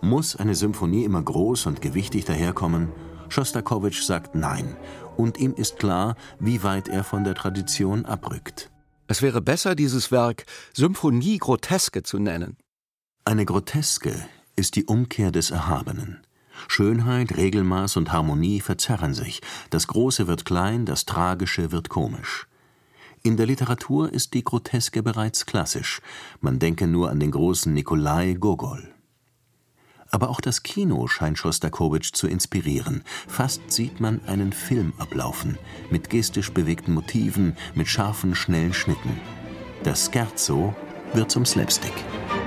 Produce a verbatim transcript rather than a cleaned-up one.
Muss eine Symphonie immer groß und gewichtig daherkommen? Schostakowitsch sagt nein, und ihm ist klar, wie weit er von der Tradition abrückt. Es wäre besser, dieses Werk Symphonie groteske zu nennen. Eine Groteske ist die Umkehr des Erhabenen. Schönheit, Regelmaß und Harmonie verzerren sich. Das Große wird klein, das Tragische wird komisch. In der Literatur ist die Groteske bereits klassisch. Man denke nur an den großen Nikolai Gogol. Aber auch das Kino scheint Schostakowitsch zu inspirieren. Fast sieht man einen Film ablaufen, mit gestisch bewegten Motiven, mit scharfen, schnellen Schnitten. Das Scherzo wird zum Slapstick.